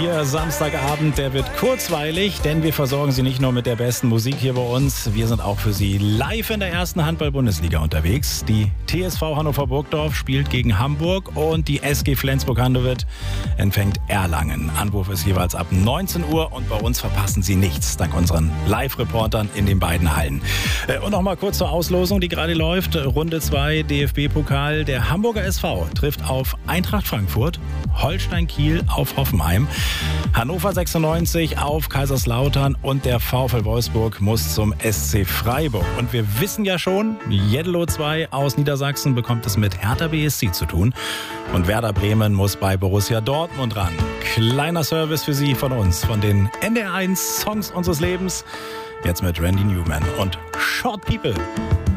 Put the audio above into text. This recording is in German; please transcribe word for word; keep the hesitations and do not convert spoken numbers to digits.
Ihr Samstagabend, der wird kurzweilig, denn wir versorgen Sie nicht nur mit der besten Musik hier bei uns, wir sind auch für Sie live in der ersten Handball-Bundesliga unterwegs. Die T S V Hannover Burgdorf spielt gegen Hamburg und die S G Flensburg-Handewitt empfängt Erlangen. Anwurf ist jeweils ab neunzehn Uhr und bei uns verpassen Sie nichts, dank unseren Live-Reportern in den beiden Hallen. Und noch mal kurz zur Auslosung, die gerade läuft. Runde zwei D F B-Pokal. Der Hamburger S V trifft auf Eintracht Frankfurt, Holstein Kiel auf Hoffenheim, Hannover sechsundneunzig auf Kaiserslautern und der VfL Wolfsburg muss zum S C Freiburg. Und wir wissen ja schon, Jeddelo zwei aus Niedersachsen bekommt es mit Hertha B S C zu tun. Und Werder Bremen muss bei Borussia Dortmund ran. Kleiner Service für Sie von uns, von den N D R eins Songs unseres Lebens. Jetzt mit Randy Newman und Short People.